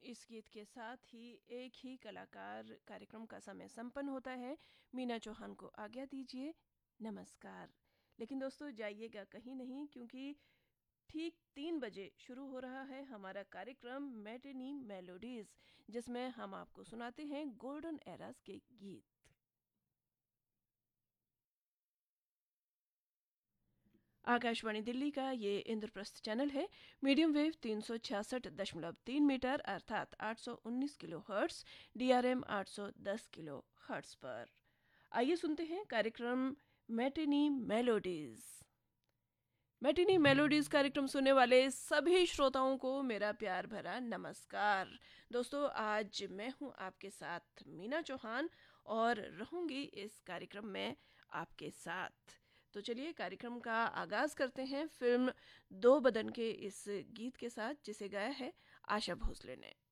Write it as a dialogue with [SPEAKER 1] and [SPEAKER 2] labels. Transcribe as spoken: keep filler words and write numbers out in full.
[SPEAKER 1] इस गीत के साथ ही एक ही कलाकार कार्यक्रम का समय संपन्न होता है। मीना चौहान को आज्ञा दीजिए, नमस्कार। लेकिन दोस्तों जाइएगा कहीं नहीं, क्योंकि ठीक तीन बजे शुरू हो रहा है हमारा कार्यक्रम मैटिनी मेलोडीज, जिसमें हम आपको सुनाते हैं गोल्डन एरास के गीत। आकाशवाणी दिल्ली का ये इंद्रप्रस्थ चैनल है। मीडियम वेव तीन सौ छियासठ दशमलव तीन मीटर अर्थात आठ सौ उन्नीस किलो हर्ट्स, डीआरएम आठ सौ दस किलो हर्ट्स पर। आइए सुनते हैं कार्यक्रम मैटिनी मेलोडीज। मैटिनी मेलोडीज कार्यक्रम सुनने वाले सभी श्रोताओं को मेरा प्यार भरा नमस्कार। दोस्तों आज मैं हूं आपके साथ मीना चौहान और रहूंगी इस कार्यक्रम में आपके साथ। तो चलिए कार्यक्रम का आगाज करते हैं फिल्म दो बदन के इस गीत के साथ, जिसे गाया है आशा भोसले ने।